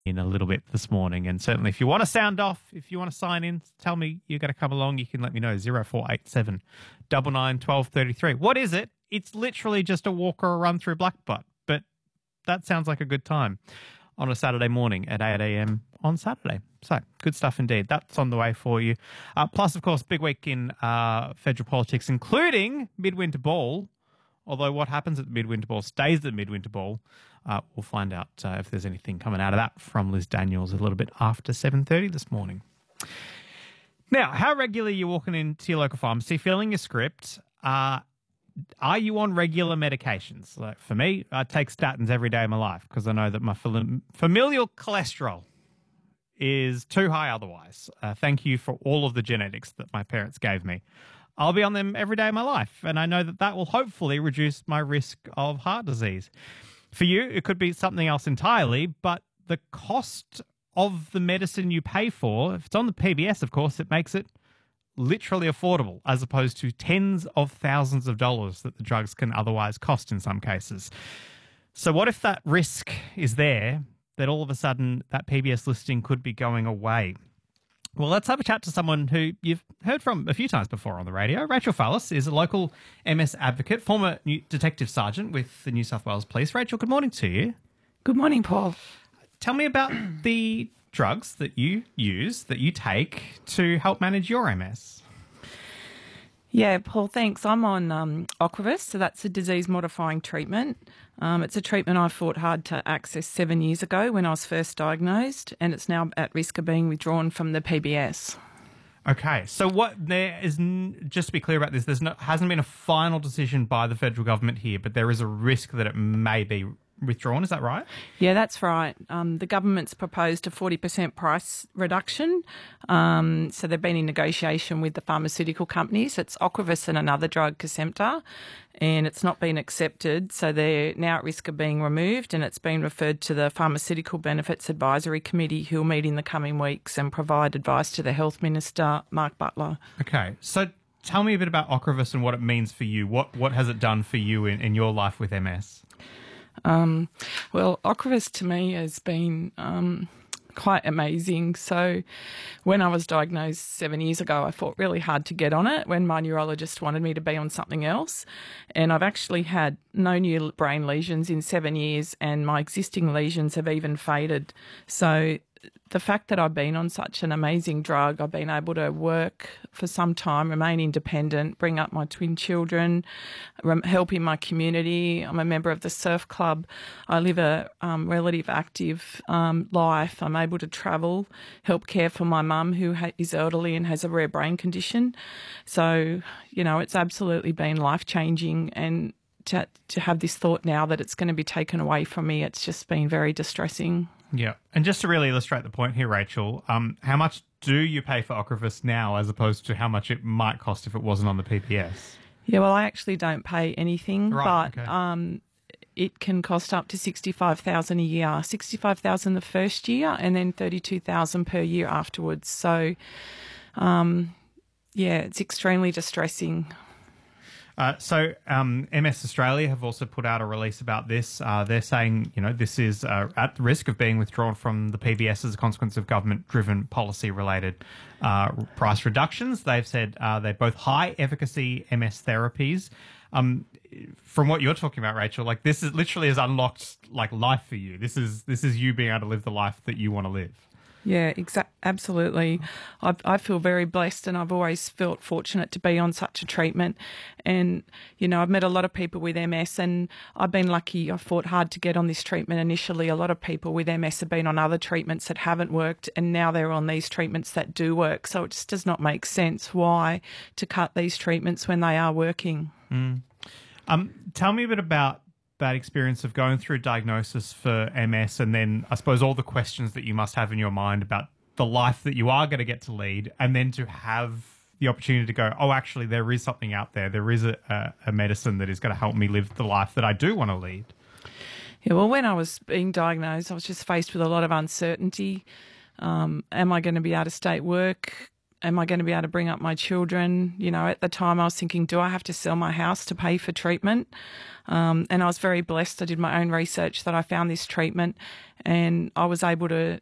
in a little bit this morning. And certainly if you want to sound off, if you want to sign in, tell me you're going to come along, you can let me know. 0487 99 12 33. What is it? It's literally just a walk or a run through Blackbutt, but that sounds like a good time on a Saturday morning at 8 a.m. on Saturday. So, good stuff indeed. That's on the way for you. Plus, of course, big week in federal politics, including Midwinter Ball. Although what happens at the Midwinter Ball stays at the Midwinter Ball. We'll find out if there's anything coming out of that from Liz Daniels a little bit after 7:30 this morning. Now, how regularly are you walking into your local pharmacy, filling your script? Are you on regular medications? Like for me, I take statins every day of my life because I know that my familial cholesterol is too high otherwise. Thank you for all of the genetics that my parents gave me. I'll be on them every day of my life, and I know that that will hopefully reduce my risk of heart disease. For you, it could be something else entirely, but the cost of the medicine you pay for, if it's on the PBS, of course, it makes it literally affordable as opposed to tens of thousands of dollars that the drugs can otherwise cost in some cases. So what if that risk is there, that all of a sudden that PBS listing could be going away? Well, let's have a chat to someone who you've heard from a few times before on the radio. Rachel Fallis is a local MS advocate, former detective sergeant with the New South Wales Police. Rachel, good morning to you. Good morning, Paul. Tell me about the drugs that you use, that you take to help manage your MS. Yeah, Paul, thanks. I'm on Ocrevus, so that's a disease-modifying treatment. It's a treatment I fought hard to access 7 years ago when I was first diagnosed, and it's now at risk of being withdrawn from the PBS. Okay, so what there is, just to be clear about this, hasn't been a final decision by the federal government here, but there is a risk that it may be withdrawn, is that right? Yeah, that's right. The government's proposed a 40% price reduction. So they've been in negotiation with the pharmaceutical companies. It's Ocrevus and another drug, Kesimpta, and it's not been accepted. So they're now at risk of being removed, and it's been referred to the Pharmaceutical Benefits Advisory Committee, who will meet in the coming weeks and provide advice to the Health Minister, Mark Butler. Okay, so tell me a bit about Ocrevus and what it means for you. What has it done for you in your life with MS? Well, Ocrevus to me has been quite amazing. So when I was diagnosed 7 years ago, I fought really hard to get on it when my neurologist wanted me to be on something else. And I've actually had no new brain lesions in 7 years, and my existing lesions have even faded. So the fact that I've been on such an amazing drug, I've been able to work for some time, remain independent, bring up my twin children, help in my community. I'm a member of the surf club. I live a relative active life. I'm able to travel, help care for my mum who is elderly and has a rare brain condition. So, you know, it's absolutely been life-changing, and to have this thought now that it's going to be taken away from me, it's just been very distressing. Yeah. And just to really illustrate the point here, Rachel, how much do you pay for Ocrevus now as opposed to how much it might cost if it wasn't on the PBS? Yeah, well, I actually don't pay anything, right, but okay. It can cost up to $65,000 a year, $65,000 the first year, and then $32,000 per year afterwards. So, yeah, it's extremely distressing. So MS Australia have also put out a release about this. They're saying, you know, this is at the risk of being withdrawn from the PBS as a consequence of government-driven policy-related price reductions. They've said they're both high-efficacy MS therapies. From what you're talking about, Rachel, like this is literally has unlocked like life for you. This is you being able to live the life that you want to live. Yeah, absolutely. I feel very blessed, and I've always felt fortunate to be on such a treatment. And, you know, I've met a lot of people with MS, and I've been lucky. I fought hard to get on this treatment initially. A lot of people with MS have been on other treatments that haven't worked, and now they're on these treatments that do work. So it just does not make sense why to cut these treatments when they are working. Tell me a bit about that experience of going through diagnosis for MS, and then I suppose all the questions that you must have in your mind about the life that you are going to get to lead, and then to have the opportunity to go, oh, actually, there is something out there. There is a medicine that is going to help me live the life that I do want to lead. Yeah, well, when I was being diagnosed, I was just faced with a lot of uncertainty. Am I going to be able to stay at work? am I going to be able to bring up my children? You know, at the time I was thinking, do I have to sell my house to pay for treatment? And I was very blessed. I did my own research that I found this treatment, and I was able to